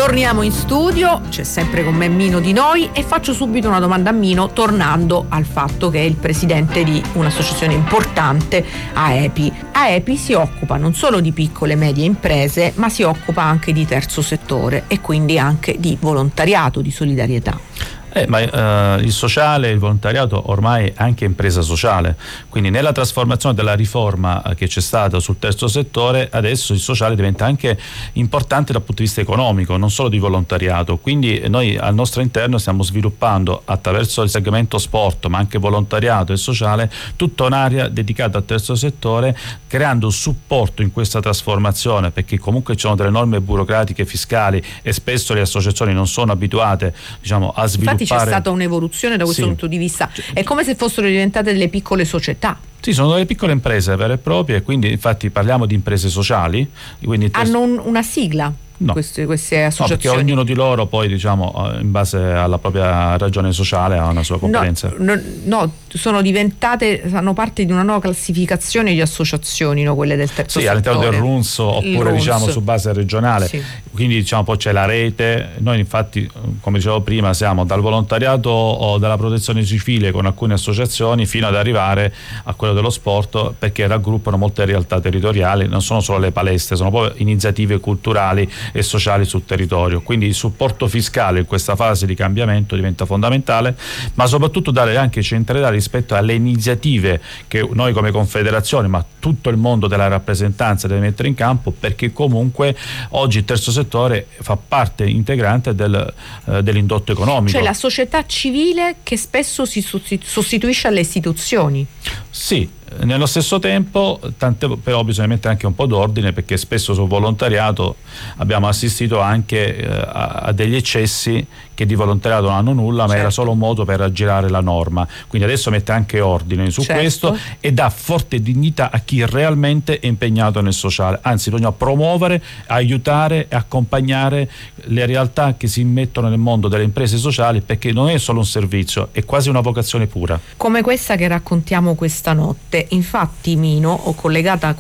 Torniamo in studio, c'è sempre con me Mino Di Noi e faccio subito una domanda a Mino, tornando al fatto che è il presidente di un'associazione importante, AEPI. AEPI si occupa non solo di piccole e medie imprese, ma si occupa anche di terzo settore e quindi anche di volontariato, di solidarietà. Il sociale, il volontariato ormai è anche impresa sociale, quindi nella trasformazione della riforma che c'è stata sul terzo settore adesso il sociale diventa anche importante dal punto di vista economico, non solo di volontariato, quindi noi al nostro interno stiamo sviluppando attraverso il segmento sport ma anche volontariato e sociale tutta un'area dedicata al terzo settore, creando supporto in questa trasformazione, perché comunque ci sono delle norme burocratiche fiscali e spesso le associazioni non sono abituate, diciamo, a sviluppare. Infatti c'è stata un'evoluzione da questo punto di vista, è come se fossero diventate delle piccole società. Sì, sono delle piccole imprese vere e proprie, quindi infatti parliamo di imprese sociali. Quindi hanno una sigla? No. Queste associazioni. No, perché ognuno di loro poi, diciamo, in base alla propria ragione sociale ha una sua competenza. No, sono diventate, fanno parte di una nuova classificazione di associazioni, no? Quelle del terzo settore. All'interno del RUNS oppure diciamo su base regionale. Sì. Quindi diciamo poi c'è la rete. Noi infatti, come dicevo prima, siamo dal volontariato o dalla protezione civile con alcune associazioni fino ad arrivare a quello dello sport, perché raggruppano molte realtà territoriali, non sono solo le palestre, sono poi iniziative culturali e sociali sul territorio, quindi il supporto fiscale in questa fase di cambiamento diventa fondamentale, ma soprattutto dare anche centralità rispetto alle iniziative che noi come Confederazione, ma tutto il mondo della rappresentanza deve mettere in campo, perché comunque oggi il terzo settore fa parte integrante dell'indotto economico. Cioè la società civile che spesso si sostituisce alle istituzioni. Sì, nello stesso tempo però bisogna mettere anche un po' d'ordine, perché spesso sul volontariato abbiamo assistito anche a degli eccessi che di volontariato non hanno nulla, ma era solo un modo per aggirare la norma. Quindi adesso mette anche ordine su questo e dà forte dignità a chi realmente è impegnato nel sociale, anzi bisogna promuovere, aiutare e accompagnare le realtà che si immettono nel mondo delle imprese sociali, perché non è solo un servizio, è quasi una vocazione pura. Come questa che raccontiamo questa notte. Infatti, Mino, ho collegata